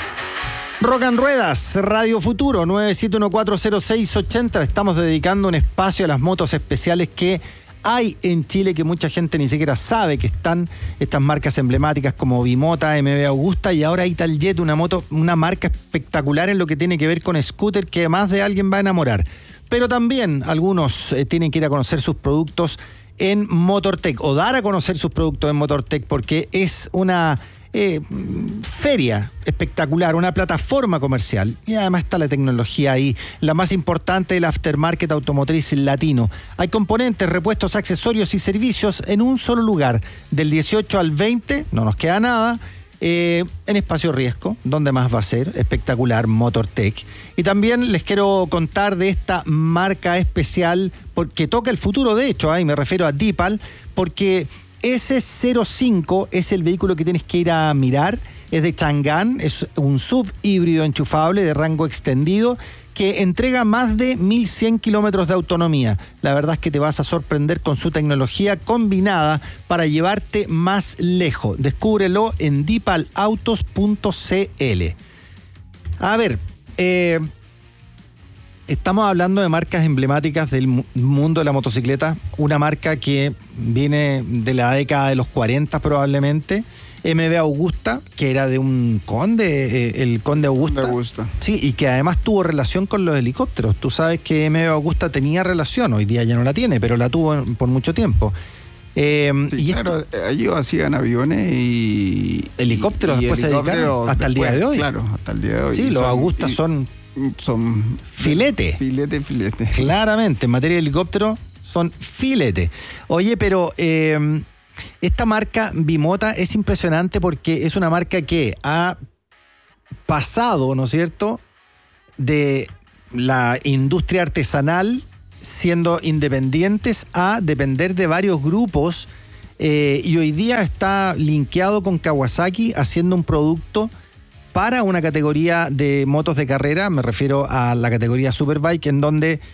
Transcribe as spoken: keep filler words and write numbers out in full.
Rock and Ruedas, Radio Futuro, nueve siete uno cuatro cero seis ocho cero. Estamos dedicando un espacio a las motos especiales que hay en Chile, que mucha gente ni siquiera sabe que están, estas marcas emblemáticas como Bimota, M V Augusta y ahora Italjet, una moto, una marca espectacular en lo que tiene que ver con scooter que más de alguien va a enamorar. Pero también algunos eh, tienen que ir a conocer sus productos en Motortech o dar a conocer sus productos en Motortech, porque es una eh, feria espectacular, una plataforma comercial y además está la tecnología ahí, la más importante del aftermarket automotriz latino. Hay componentes, repuestos, accesorios y servicios en un solo lugar, del dieciocho al veinte, no nos queda nada. Eh, en Espacio Riesco, donde más va a ser, espectacular, Motortech. Y también les quiero contar de esta marca especial, porque toca el futuro, de hecho, ahí me refiero a Dipal, porque ese cero cinco es el vehículo que tienes que ir a mirar, es de Chang'an, es un sub híbrido enchufable de rango extendido, que entrega más de mil cien kilómetros de autonomía. La verdad es que te vas a sorprender con su tecnología combinada para llevarte más lejos. Descúbrelo en dipal autos punto c l. A ver, eh, estamos hablando de marcas emblemáticas del mundo de la motocicleta. Una marca que viene de la década de los cuarenta probablemente. M V Augusta, que era de un conde, eh, el conde Augusta. Augusta. Sí, y que además tuvo relación con los helicópteros. Tú sabes que M V Augusta tenía relación, hoy día ya no la tiene, pero la tuvo por mucho tiempo. Eh, sí, y claro, esto, ellos hacían aviones y... helicópteros y, y después se dedicaron hasta el día de hoy. Claro, hasta el día de hoy. Sí, y los son, Augusta y, son... Son... Filete. Filete, filete. Claramente, en materia de helicóptero son filete. Oye, pero... Eh, esta marca Bimota es impresionante porque es una marca que ha pasado, ¿no es cierto?, de la industria artesanal, siendo independientes, a depender de varios grupos eh, y hoy día está linkeado con Kawasaki haciendo un producto para una categoría de motos de carrera, me refiero a la categoría Superbike, en donde